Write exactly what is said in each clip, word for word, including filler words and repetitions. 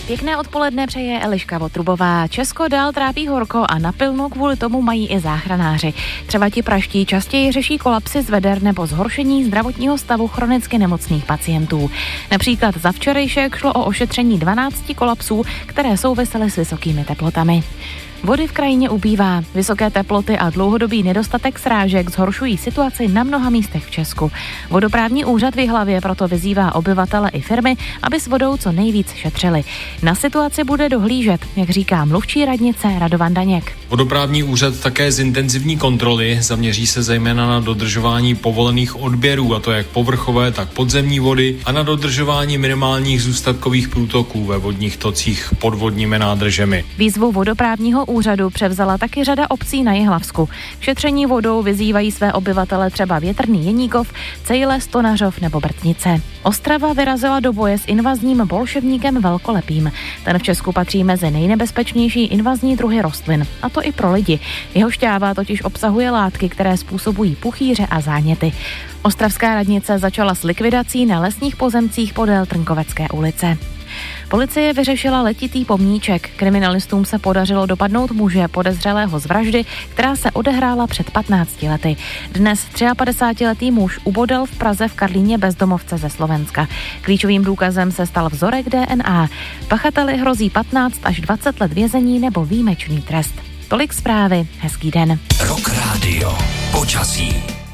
Pěkné odpoledne přeje Eliška Votrubová. Česko dál trápí horko a na pilnu kvůli tomu mají i záchranáři. Třeba ti praští častěji řeší kolapsy z veder nebo zhoršení zdravotního stavu chronicky nemocných pacientů. Například za včerejšek šlo o ošetření dvanácti kolapsů, které souvisely s vysokými teplotami. Vody v krajině ubývá. Vysoké teploty a dlouhodobý nedostatek srážek zhoršují situaci na mnoha místech v Česku. Vodoprávní úřad v Jihlavě proto vyzývá obyvatele i firmy, aby s vodou co nejvíc šetřili. Na situaci bude dohlížet, jak říká mluvčí radnice Radovan Daněk. Vodoprávní úřad také zintenzivní kontroly, zaměří se zejména na dodržování povolených odběrů, a to jak povrchové, tak podzemní vody, a na dodržování minimálních zůstatkových průtoků ve vodních tocích pod vodními nádržemi. Výzvu vodoprávního úřadu převzala taky řada obcí na Jihlavsku. K šetření vodou vyzývají své obyvatele třeba Větrný Jeníkov, Cejle, Stonařov nebo Brtnice. Ostrava vyrazila do boje s invazním bolševníkem velkolepým. Ten v Česku patří mezi nejnebezpečnější invazní druhy rostlin, a to i pro lidi. Jeho šťáva totiž obsahuje látky, které způsobují puchýře a záněty. Ostravská radnice začala s likvidací na lesních pozemcích podél Trnkovecké ulice. Policie vyřešila letitý pomníček. Kriminalistům se podařilo dopadnout muže podezřelého z vraždy, která se odehrála před patnácti lety. Dnes padesátitříletý muž ubodal v Praze v Karlíně bezdomovce ze Slovenska. Klíčovým důkazem se stal vzorek D N A. Pachateli hrozí patnáct až dvacet let vězení nebo výjimečný trest. Tolik zprávy, hezký den. Rock Radio, počasí.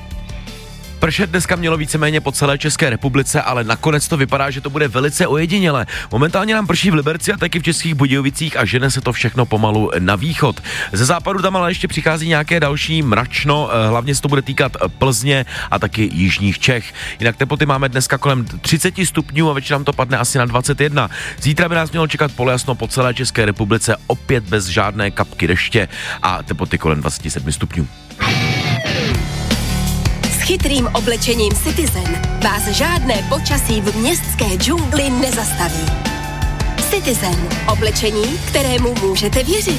Pršet dneska mělo víceméně po celé České republice, ale nakonec to vypadá, že to bude velice ojedinělé. Momentálně nám prší v Liberci a taky v Českých Budějovicích a žene se to všechno pomalu na východ. Ze západu tam ale ještě přichází nějaké další mračno, hlavně se to bude týkat Plzně a taky jižních Čech. Jinak teploty máme dneska kolem třicet stupňů a večer nám to padne asi na dvacet jedna. Zítra by nás mělo čekat polojasno po celé České republice, opět bez žádné kapky deště a teploty kolem dvacet sedm stupňů. Chytrým oblečením Citizen vás žádné počasí v městské džungli nezastaví. Citizen. Oblečení, kterému můžete věřit.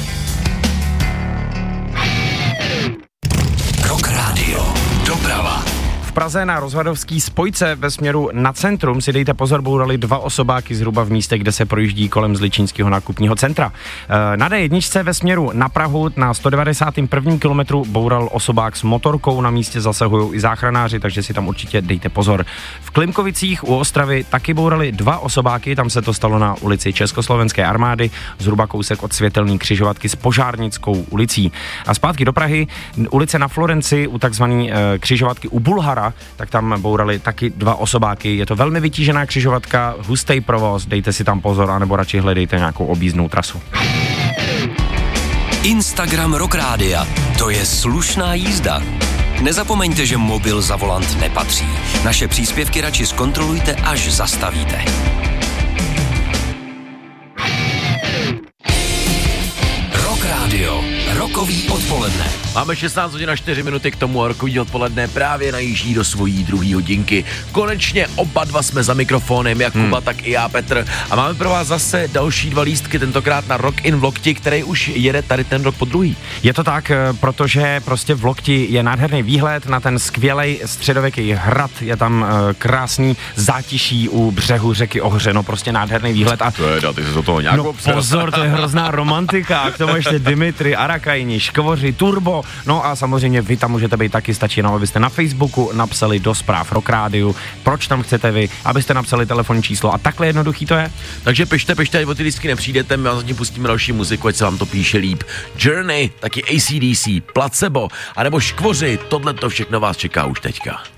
Rock Radio. Doprava. V Praze na rozvadovský spojce ve směru na centrum si dejte pozor, bourali dva osobáky zhruba v místě, kde se projíždí kolem Zličínského nákupního centra. Na D jedna ve směru na Prahu na sto devadesátém prvním kilometru boural osobák s motorkou, na místě zasahují i záchranáři, takže si tam určitě dejte pozor. V Klimkovicích u Ostravy taky bourali dva osobáky, tam se to stalo na ulici Československé armády, zhruba kousek od světelné křižovatky s Požárnickou ulicí. A zpátky do Prahy, ulice na Florenci u takzvané e, křižovatky u Bulhara, tak tam bourali taky dva osobáky. Je to velmi vytížená křižovatka, hustý provoz, dejte si tam pozor, anebo radši hledejte nějakou objízdnou trasu. Instagram Rock Rádia. To je slušná jízda. Nezapomeňte, že mobil za volant nepatří. Naše příspěvky radši zkontrolujte, až zastavíte. Rock Radio. Rokový odpoledne. Máme šestnáct hodin a čtyři minuty k tomu a rokový odpoledne právě najíždí do svojí druhé hodinky. Konečně oba dva jsme za mikrofonem, jak Kuba, hmm. tak i já, Petr. A máme pro vás zase další dva lístky, tentokrát na Rock in v Lokti, který už jede tady ten rok po druhý. Je to tak, protože prostě v Lokti je nádherný výhled na ten skvělej středověký hrad, je tam krásný zátiší u břehu řeky Ohře, no prostě nádherný výhled. A to je, ty se do toho nějak no pozor, to je hrozná romantika, a k tomu ještě Dimitri, Arakajni, Škvoři, Turbo, no a samozřejmě vy tam můžete být taky, stačí nám, abyste na Facebooku napsali do zpráv Rock Rádiu, proč tam chcete vy, abyste napsali telefonní číslo a takhle jednoduchý to je. Takže pište, pište, ať o ty lístky nepřijdete, my vám zatím pustíme další muziku, ať se vám to píše líp. Journey, taky A C D C, Placebo, anebo Škvoři, tohle to všechno vás čeká už teďka.